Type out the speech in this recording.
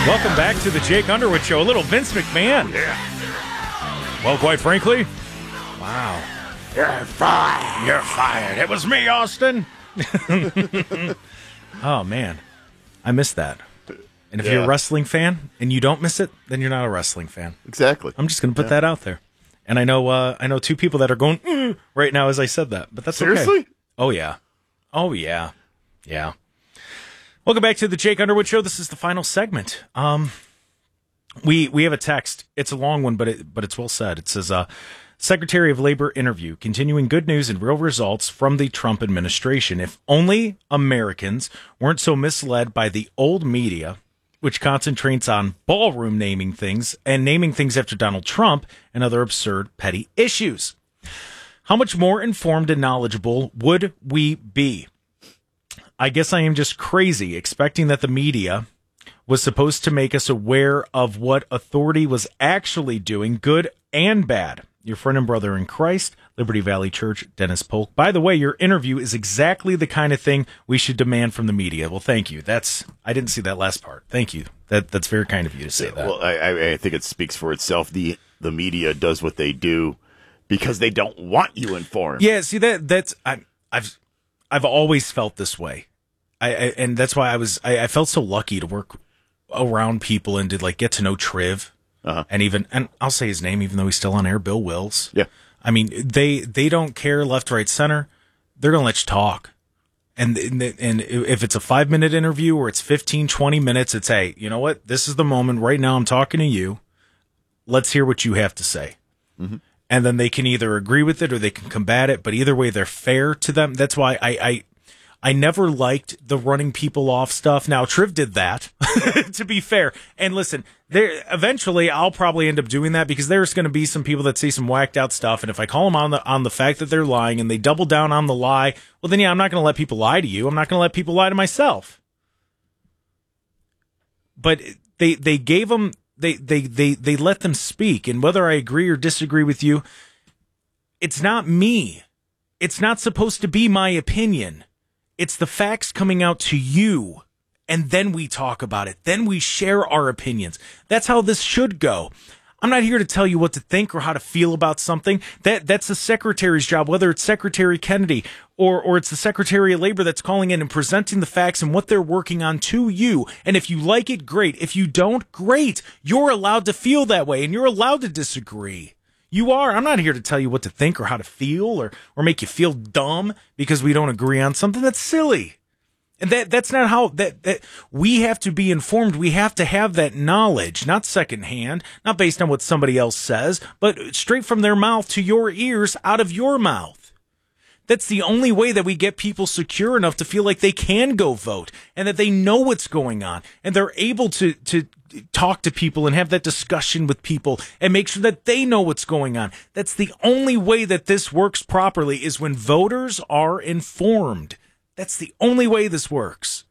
Welcome back to the Jake Underwood Show. A little Vince McMahon. Yeah. Well, quite frankly, wow. You're fired. You're fired. It was me, Austin. Oh, man. I missed that. And if you're a wrestling fan and you don't miss it, then you're not a wrestling fan. Exactly. I'm just going to put that out there. And I know two people that are going right now as I said that, but that's Seriously? okay. Oh, yeah. Oh, yeah. Yeah. Welcome back to the Jake Underwood Show. This is the final segment. We have a text. It's a long one, but it's well said. It says, Secretary of Labor interview, continuing good news and real results from the Trump administration. If only Americans weren't so misled by the old media, which concentrates on ballroom naming things and naming things after Donald Trump and other absurd, petty issues. How much more informed and knowledgeable would we be? I guess I am just crazy expecting that the media was supposed to make us aware of what authority was actually doing, good and bad. Your friend and brother in Christ, Liberty Valley Church, Dennis Polk. By the way, your interview is exactly the kind of thing we should demand from the media. Well, thank you. I didn't see that last part. Thank you. That's very kind of you to say that. Well, I think it speaks for itself. The media does what they do because they don't want you informed. Yeah, see I've always felt this way. And that's why I felt so lucky to work around people and to get to know Triv. Uh-huh. And I'll say his name even though he's still on air, Bill Wills. Yeah. I mean, they don't care left, right, center. They're going to let you talk. And if it's a 5-minute interview or it's 15, 20 minutes, it's, hey, you know what? This is the moment. Right now I'm talking to you. Let's hear what you have to say. Mm-hmm. And then they can either agree with it or they can combat it. But either way, they're fair to them. That's why I never liked the running people off stuff. Now, Triv did that, to be fair. And listen, eventually I'll probably end up doing that because there's going to be some people that say some whacked out stuff. And if I call them on the fact that they're lying and they double down on the lie, well, then, yeah, I'm not going to let people lie to you. I'm not going to let people lie to myself. But they gave them, they let them speak. And whether I agree or disagree with you, it's not me. It's not supposed to be my opinion. It's the facts coming out to you, and then we talk about it. Then we share our opinions. That's how this should go. I'm not here to tell you what to think or how to feel about something. That's the secretary's job, whether it's Secretary Kennedy or it's the Secretary of Labor that's calling in and presenting the facts and what they're working on to you. And if you like it, great. If you don't, great. You're allowed to feel that way, and you're allowed to disagree. You are. I'm not here to tell you what to think or how to feel or make you feel dumb because we don't agree on something. That's silly. And that's not how that we have to be informed. We have to have that knowledge, not secondhand, not based on what somebody else says, but straight from their mouth to your ears, out of your mouth. That's the only way that we get people secure enough to feel like they can go vote and that they know what's going on and they're able to talk to people and have that discussion with people and make sure that they know what's going on. That's the only way that this works properly is when voters are informed. That's the only way this works.